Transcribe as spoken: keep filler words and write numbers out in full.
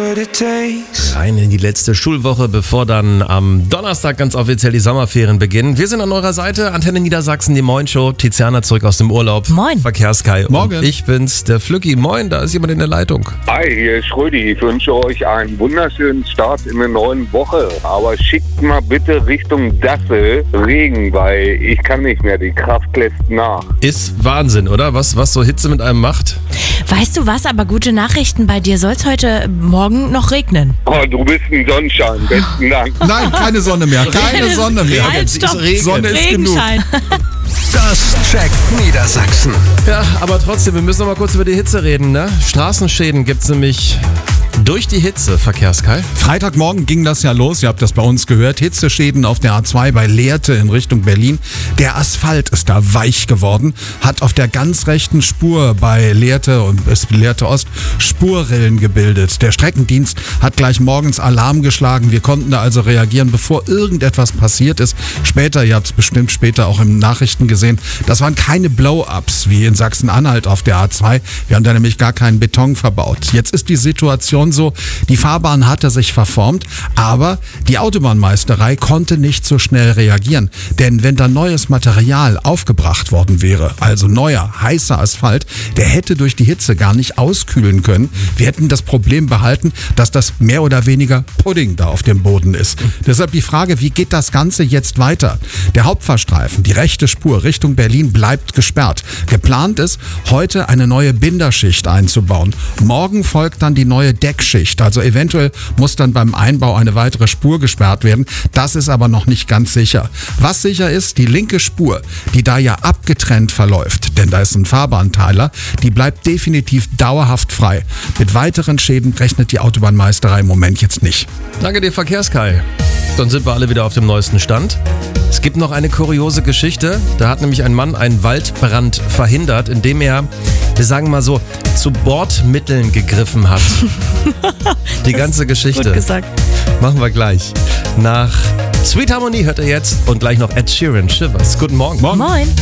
Rein in die letzte Schulwoche, bevor dann am Donnerstag ganz offiziell die Sommerferien beginnen. Wir sind an eurer Seite, Antenne Niedersachsen, die Moin-Show. Tiziana zurück aus dem Urlaub. Moin. Verkehrskai. Morgen. Und ich bin's, der Flücki. Moin, da ist jemand in der Leitung. Hi, hier ist Schrödi. Ich wünsche euch einen wunderschönen Start in der neuen Woche. Aber schickt mal bitte Richtung Dassel Regen, weil ich kann nicht mehr. Die Kraft lässt nach. Ist Wahnsinn, oder? Was, was so Hitze mit einem macht? Weißt du was, aber gute Nachrichten, bei dir soll es heute Morgen noch regnen. Oh, du bist ein Sonnenschein. Besten Dank. Nein, keine Sonne mehr. Keine Sonne mehr. Halt, stopp. Sonne ist genug. Regenschein. Das checkt Niedersachsen. Ja, aber trotzdem, wir müssen noch mal kurz über die Hitze reden, ne? Straßenschäden gibt's nämlich durch die Hitze, Verkehrskai. Freitagmorgen ging das ja los, ihr habt das bei uns gehört. Hitzeschäden auf der A zwei bei Lehrte in Richtung Berlin. Der Asphalt ist da weich geworden, hat auf der ganz rechten Spur bei Lehrte und bis Lehrte Ost Spurrillen gebildet. Der Streckendienst hat gleich morgens Alarm geschlagen. Wir konnten da also reagieren, bevor irgendetwas passiert ist. Später, ihr habt es bestimmt später auch in Nachrichten gesehen, das waren keine Blow-ups wie in Sachsen-Anhalt auf der A zwei. Wir haben da nämlich gar keinen Beton verbaut. Jetzt ist die Situation so, die Fahrbahn hatte sich verformt, aber die Autobahnmeisterei konnte nicht so schnell reagieren. Denn wenn da neues Material aufgebracht worden wäre, also neuer, heißer Asphalt, der hätte durch die Hitze gar nicht auskühlen können. Wir hätten das Problem behalten, dass das mehr oder weniger Pudding da auf dem Boden ist. Deshalb die Frage, wie geht das Ganze jetzt weiter? Der Hauptfahrstreifen, die rechte Spur Richtung Berlin bleibt gesperrt. Geplant ist, heute eine neue Binderschicht einzubauen. Morgen folgt dann die neue Deckschicht. Also eventuell muss dann beim Einbau eine weitere Spur gesperrt werden. Das ist aber noch nicht ganz sicher. Was sicher ist, die linke Spur, die da ja abgetrennt verläuft, denn da ist ein Fahrbahnteiler, die bleibt definitiv dauerhaft frei. Mit weiteren Schäden rechnet die Autobahnmeisterei im Moment jetzt nicht. Danke dir, Verkehrskai. Dann sind wir alle wieder auf dem neuesten Stand. Es gibt noch eine kuriose Geschichte. Da hat nämlich ein Mann einen Waldbrand verhindert, indem er, wir sagen mal so, zu Bordmitteln gegriffen hat. Die ganze Geschichte. Gut gesagt. Machen wir gleich. Nach Sweet Harmony hört er jetzt und gleich noch Ed Sheeran, Shivers. Guten Morgen. Moin.